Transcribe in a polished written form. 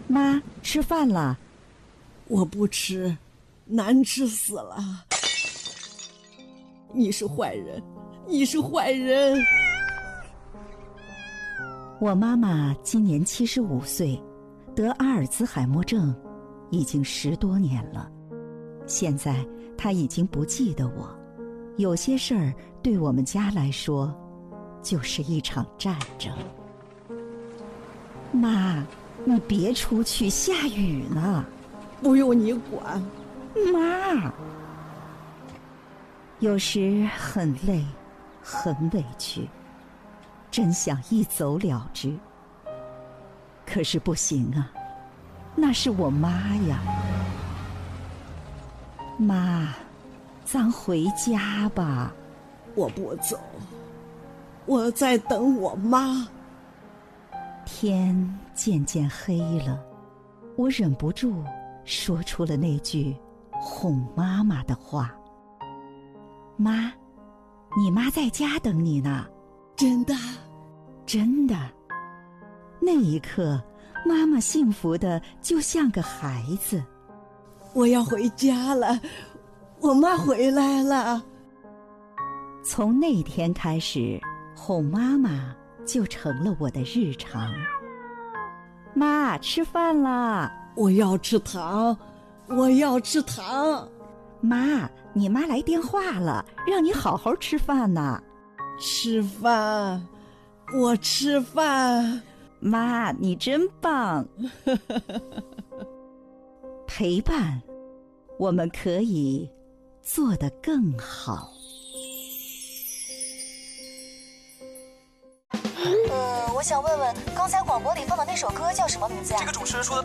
妈，吃饭了。 我不吃，难吃死了。你是坏人，你是坏人。 我妈妈今年75岁，得阿尔兹海默症已经10多年了。现在她已经不记得我，有些事儿对我们家来说就是一场战争。妈，你别出去，下雨呢。 不用你管。 妈，有时很累，很委屈，真想一走了之。可是不行啊，那是我妈呀。妈，咱回家吧。 我不走，我在等我妈。 天渐渐黑了，我忍不住说出了那句哄妈妈的话。妈，你妈在家等你呢。 真的？ 真的。那一刻，妈妈幸福的就像个孩子。 我要回家了，我妈回来了。 从那天开始，哄妈妈就成了我的日常。妈，吃饭啦！ 我要吃糖，我要吃糖。 妈，你妈来电话了，让你好好吃饭呢。 吃饭，我吃饭。 妈，你真棒。陪伴，我们可以做得更好。 我想问问，刚才广播里放的那首歌叫什么名字呀？ 这个主持人说的